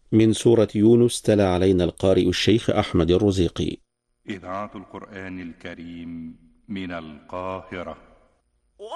من سورة يونس تلا علينا القارئ الشيخ أحمد الرزيقي. إذاعة القرآن الكريم من القاهرة.